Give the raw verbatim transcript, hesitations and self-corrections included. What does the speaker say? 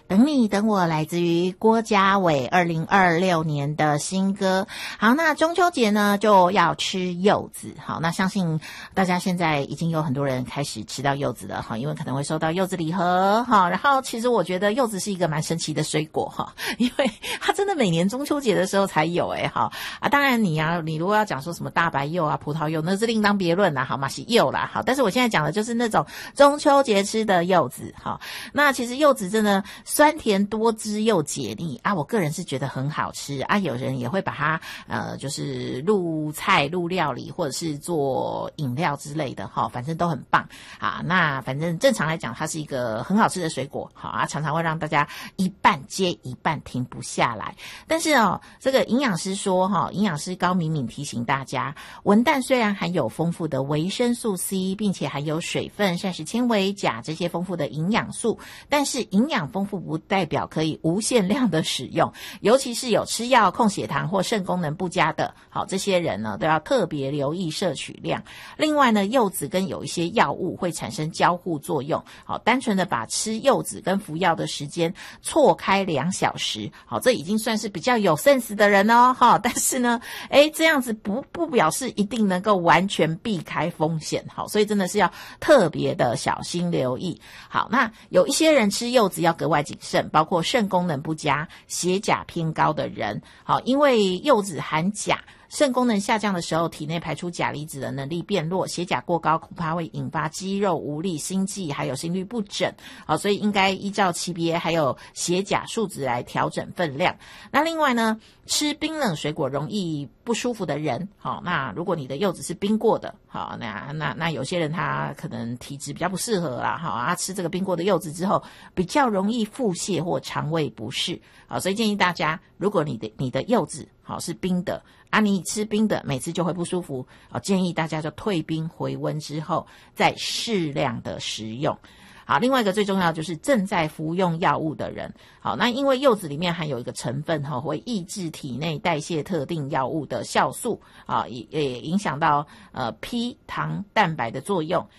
等你等我，来自于郭家伟二零二六年的新歌。好，那中秋节呢就要吃柚子。好，那相信大家现在已经有很多人开始吃到柚子了哈，因为可能会收到柚子礼盒哈。然后其实我觉得柚子是一个蛮神奇的水果哈，因为它真的每年中秋节的时候才有诶哈啊。当然你啊，你如果要讲说什么大白柚啊、葡萄柚，那是另当别论啦，好嘛，是柚啦。好，但是我现在讲的就是那种中秋节吃的柚子哈。那其实柚子真的酸甜多汁又解腻啊，我个人是觉得很好吃啊。有人也会把它呃，就是入菜、入料理，或者是做饮料之类的哈，反正都很棒啊。那反正正常来讲，它是一个很好吃的水果，好啊，常常会让大家一半接一半停不下来。但是哦，这个营养师说哈，营养师高敏敏提醒大家，文旦虽然含有丰富的维生素 C， 并且含有水分、膳食纤维、钾这些丰富的营养素，但是营养丰富不代表可以无限量的使用，尤其是有吃药、控血糖或肾功能不佳的，好，这些人呢都要特别留意摄取量。另外呢，柚子跟有一些药物会产生交互作用，好，单纯的把吃柚子跟服药的时间错开两小时，好，这已经算是比较有 sense 的人哦，哈，但是呢，诶，这样子不不表示一定能够完全避开风险，好，所以真的是要特别的小心留意。好，那有一些人吃柚子要格外谨慎，包括肾功能不佳、血钾偏高的人，好，因为柚子含钾，肾功能下降的时候，体内排出钾离子的能力变弱，血钾过高恐怕会引发肌肉无力、心悸还有心律不整，好，所以应该依照级别还有血钾数值来调整分量。那另外呢，吃冰冷水果容易不舒服的人，好，那如果你的柚子是冰过的，好，那那那有些人他可能体质比较不适合啦，好啊，吃这个冰过的柚子之后，比较容易腹泻或肠胃不适，好，所以建议大家，如果你的你的柚子好是冰的啊，你吃冰的每次就会不舒服，好，建议大家就退冰回温之后再适量的食用。好，另外一个最重要就是正在服用药物的人，好，那因为柚子里面含有一个成分哈，会抑制体内代谢特定药物的酵素啊，也也影响到呃 P 糖蛋白的作用，